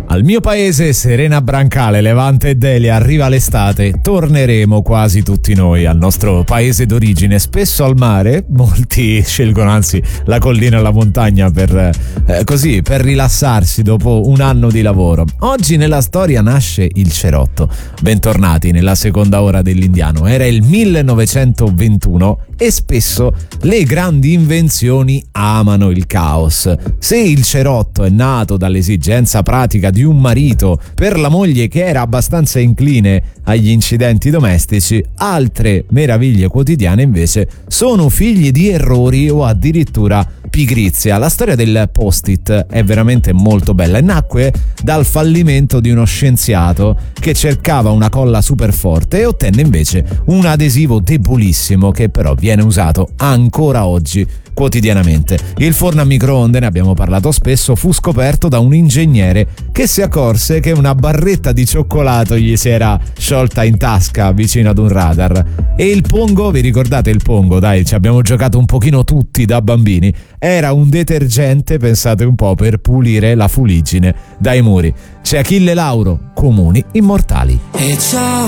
Al mio paese, Serena Brancale, Levante e Delia, arriva l'estate, torneremo quasi tutti noi al nostro paese d'origine, spesso al mare, molti scelgono anzi la collina e la montagna per rilassarsi dopo un anno di lavoro. Oggi nella storia nasce il cerotto. Bentornati nella seconda ora dell'Indiano. Era il 1921 e spesso le grandi invenzioni amano il caos. Se il cerotto è nato dall'esigenza pratica di un marito per la moglie che era abbastanza incline agli incidenti domestici, altre meraviglie quotidiane invece sono figlie di errori o addirittura pigrizia. La storia del post-it è veramente molto bella e nacque dal fallimento di uno scienziato che cercava una colla super forte e ottenne invece un adesivo debolissimo che però viene usato ancora oggi quotidianamente. Il forno a microonde, ne abbiamo parlato spesso, fu scoperto da un ingegnere che si accorse che una barretta di cioccolato gli si era sciolta in tasca vicino ad un radar. E il pongo, vi ricordate il pongo? Dai, ci abbiamo giocato un pochino tutti da bambini. Era un detergente, pensate un po', per pulire la fuliggine dai muri. C'è Achille Lauro, Comuni Immortali. E ciao,